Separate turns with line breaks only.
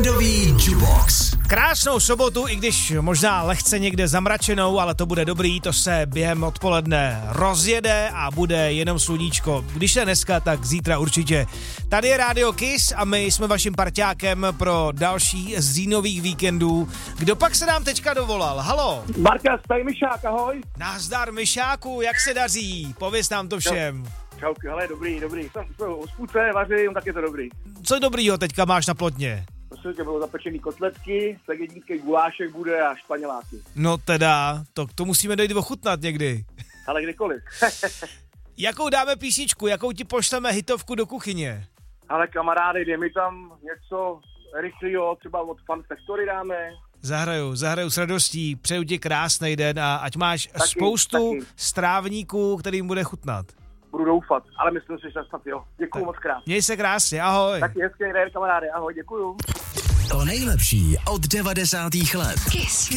Ledový jukebox.
Krásnou sobotu, i když možná lehce někde zamračenou, ale to bude dobrý, to se během odpoledne rozjede a bude jenom sluníčko. Když se dneska, tak zítra určitě. Tady je Radio Kiss a my jsme vaším parťákem pro další z říjnových víkendů. Kdo pak se nám teďka dovolal? Halo?
Marka, tady Myšák, ahoj.
Nazdar Myšáku, jak se daří? Pověz nám to všem.
Čau, hele, dobrý. Jsem hospůdce, vařím, tak je to dobrý.
Co dobrýho teďka máš na plotně?
Prosím tě, budou zapečený kotletky, segednický gulášek bude a španěláky.
No teda, to musíme dojít ochutnat někdy.
Ale kdykoliv.
Jakou dáme písničku, jakou ti pošleme hitovku do kuchyně?
Ale kamarády, dej mi tam něco rychlého, třeba od Fun Factory dáme.
Zahraju s radostí, přeju ti krásný den a ať máš spoustu strávníků, kterým bude chutnat.
Budu doufat, ale myslím si, že snad jo. Děkuju moc krát.
Měj se krásně, ahoj.
Taky hezký den, kamarády, ahoj, děkuju.
To nejlepší od 90. let.
Kiss.